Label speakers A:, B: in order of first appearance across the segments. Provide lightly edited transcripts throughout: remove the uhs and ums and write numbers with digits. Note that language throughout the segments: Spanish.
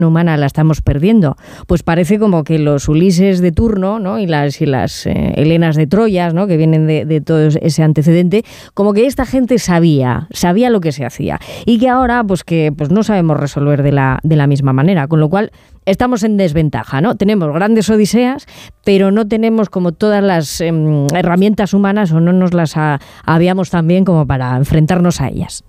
A: humana la estamos perdiendo. Pues parece como que los Ulises de turno, ¿no? y las Helenas de Troya, ¿no? que vienen de todo ese antecedente, como que esta gente sabía lo que se hacía y que ahora pues no sabemos resolver de la misma manera, con lo cual estamos en desventaja, ¿no? Tenemos grandes odiseas, pero no tenemos como todas las herramientas humanas, o no nos las habíamos tan bien como para enfrentarnos a ellas.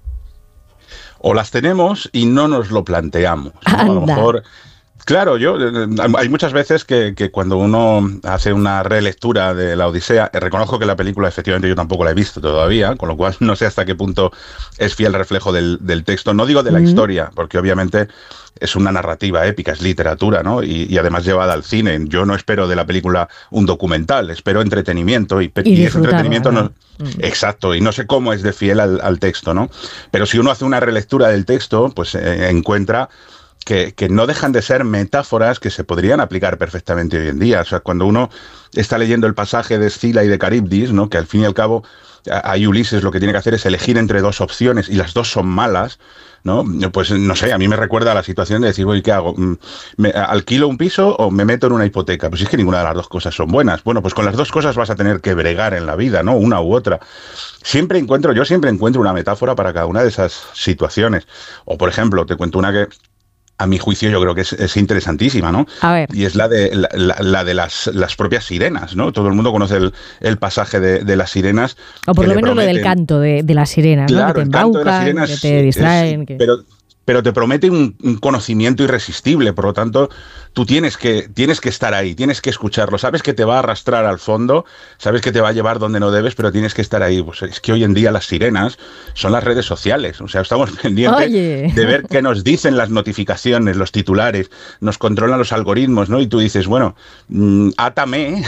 B: O las tenemos y no nos lo planteamos, ¿no? A lo mejor, claro, hay muchas veces que cuando uno hace una relectura de la Odisea, reconozco que la película efectivamente yo tampoco la he visto todavía, con lo cual no sé hasta qué punto es fiel reflejo del texto, no digo de la historia, porque obviamente es una narrativa épica, es literatura, ¿no? Y además llevada al cine. Yo no espero de la película un documental, espero entretenimiento y ese entretenimiento no... Exacto, y no sé cómo es de fiel al texto, ¿no? Pero si uno hace una relectura del texto, pues encuentra que no dejan de ser metáforas que se podrían aplicar perfectamente hoy en día. O sea, cuando uno está leyendo el pasaje de Escila y de Caribdis, ¿no? que al fin y al cabo ahí Ulises lo que tiene que hacer es elegir entre dos opciones y las dos son malas, ¿no? Pues no sé, a mí me recuerda a la situación de decir, ¿qué hago? ¿Me alquilo un piso o me meto en una hipoteca? Pues es que ninguna de las dos cosas son buenas. Bueno, pues con las dos cosas vas a tener que bregar en la vida, ¿no? Una u otra. Yo siempre encuentro una metáfora para cada una de esas situaciones. O, por ejemplo, te cuento una que a mi juicio yo creo que es interesantísima, ¿no?
A: A ver.
B: Y es la de las propias sirenas, ¿no? Todo el mundo conoce el pasaje de las sirenas.
A: O por lo menos lo del canto de las sirenas,
B: claro,
A: ¿no? Que te embaucan, que te distraen. Pero te promete un conocimiento irresistible, por lo tanto, tú tienes que estar ahí, tienes que escucharlo, sabes que te va a arrastrar al fondo, sabes que te va a llevar donde no debes, pero tienes que estar ahí. Pues es que hoy en día las sirenas son las redes sociales, o sea, estamos pendientes de ver qué nos dicen las notificaciones, los titulares, nos controlan los algoritmos, ¿no? Y tú dices, bueno, átame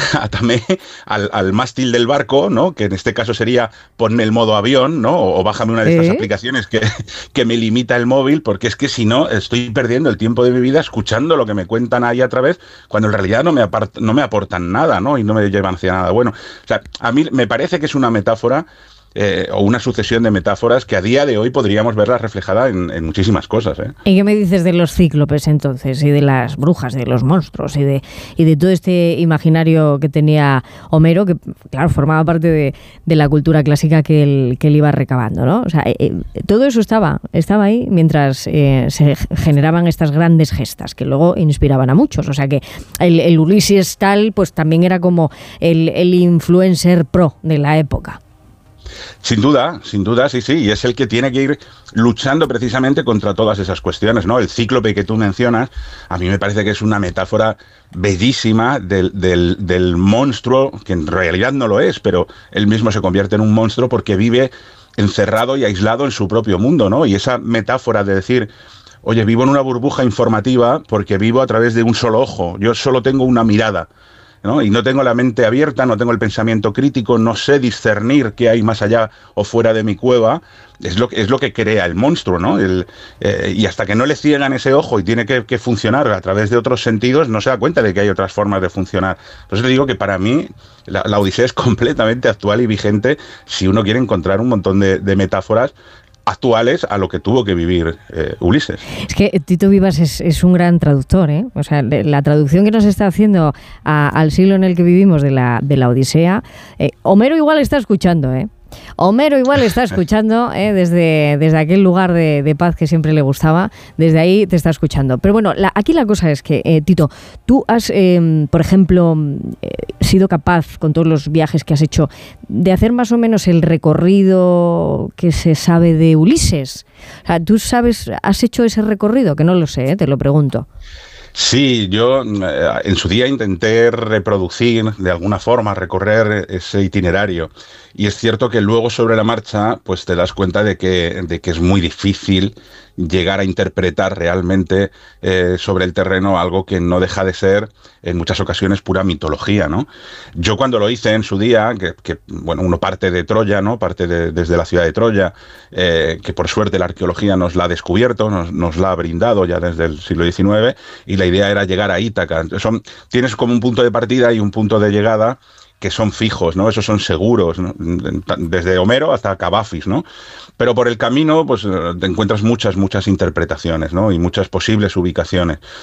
A: al mástil del barco, ¿no? Que en este caso sería ponme el modo avión, ¿no? O bájame una de estas aplicaciones que me limita el móvil, porque es que si no, estoy perdiendo el tiempo de mi vida escuchando lo que me cuentan ahí a través, cuando en realidad no me aportan nada, ¿no? Y no me llevan hacia nada bueno. O sea, a mí me parece que es una metáfora o una sucesión de metáforas que a día de hoy podríamos verlas reflejadas en muchísimas cosas, ¿eh? ¿Y qué me dices de los cíclopes entonces? Y de las brujas, de los monstruos, y de todo este imaginario que tenía Homero, que claro, formaba parte de la cultura clásica que él iba recabando, ¿no? O sea, todo eso estaba ahí mientras se generaban estas grandes gestas que luego inspiraban a muchos. O sea que el Ulises tal, pues también era como el influencer pro de la época.
B: Sin duda, sí, y es el que tiene que ir luchando precisamente contra todas esas cuestiones, ¿no? El cíclope que tú mencionas, a mí me parece que es una metáfora bellísima del monstruo, que en realidad no lo es, pero él mismo se convierte en un monstruo porque vive encerrado y aislado en su propio mundo, ¿no? Y esa metáfora de decir, oye, vivo en una burbuja informativa porque vivo a través de un solo ojo, yo solo tengo una mirada, ¿no? Y no tengo la mente abierta, no tengo el pensamiento crítico, no sé discernir qué hay más allá o fuera de mi cueva, es lo que crea el monstruo, ¿no? Y hasta que no le ciegan ese ojo y tiene que funcionar a través de otros sentidos, no se da cuenta de que hay otras formas de funcionar. Por eso te digo que para mí la Odisea es completamente actual y vigente si uno quiere encontrar un montón de metáforas actuales a lo que tuvo que vivir Ulises.
A: Es que Tito Vivas es un gran traductor, ¿eh? O sea, la traducción que nos está haciendo al siglo en el que vivimos de la Odisea, Homero igual está escuchando, ¿eh? Homero igual está escuchando desde aquel lugar de paz que siempre le gustaba, desde ahí te está escuchando. Pero bueno, aquí la cosa es que, Tito, tú has, por ejemplo, sido capaz, con todos los viajes que has hecho, de hacer más o menos el recorrido que se sabe de Ulises. O sea, ¿tú has hecho ese recorrido? Que no lo sé, te lo pregunto.
B: Sí, yo en su día intenté reproducir, de alguna forma, recorrer ese itinerario. Y es cierto que luego sobre la marcha, pues te das cuenta de que es muy difícil llegar a interpretar realmente sobre el terreno algo que no deja de ser, en muchas ocasiones, pura mitología, ¿no? Yo cuando lo hice en su día, que bueno, uno parte de Troya, ¿no? Parte desde la ciudad de Troya, que por suerte la arqueología nos la ha descubierto, nos la ha brindado ya desde el siglo XIX, y la idea era llegar a Ítaca. Tienes como un punto de partida y un punto de llegada
A: que son fijos, ¿no? Esos son seguros, ¿no? Desde Homero hasta Cavafis, ¿no? Pero por el camino, pues te encuentras muchas interpretaciones, ¿no? Y muchas posibles ubicaciones.